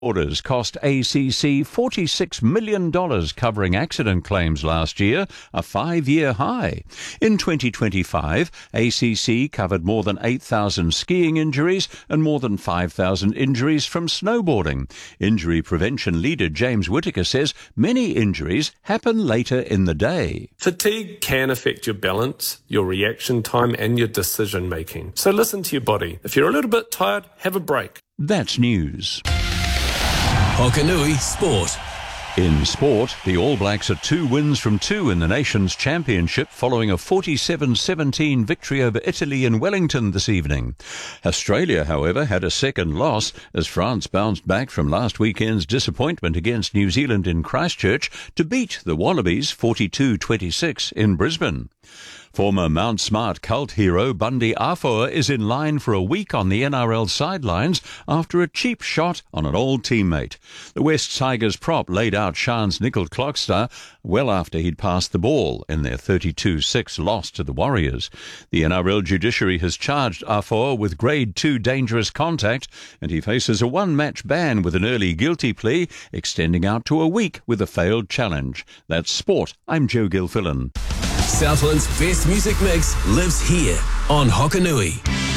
Orders cost ACC $46 million covering accident claims last year, a 5-year high. In 2025, ACC covered more than 8,000 skiing injuries and more than 5,000 injuries from snowboarding. Injury prevention leader James Whittaker says many injuries happen later in the day. Fatigue can affect your balance, your reaction time and your decision making. So listen to your body. If you're a little bit tired, have a break. That's news. Hokanui Sport. In sport, the All Blacks are 2 wins from 2 in the Nations Championship following a 47-17 victory over Italy in Wellington this evening. Australia, however, had a second loss as France bounced back from last weekend's disappointment against New Zealand in Christchurch to beat the Wallabies 42-26 in Brisbane. Former Mount Smart cult hero Bundy Afoa is in line for a week on the NRL sidelines after a cheap shot on an old teammate. The West Tigers prop laid out Shan's nickel clock star well after he'd passed the ball in their 32-6 loss to the Warriors. The NRL judiciary has charged Afoa with Grade 2 dangerous contact and he faces a 1-match ban with an early guilty plea extending out to a week with a failed challenge. That's sport. I'm Joe Gilfillan. Southland's best music mix lives here on Hokanui.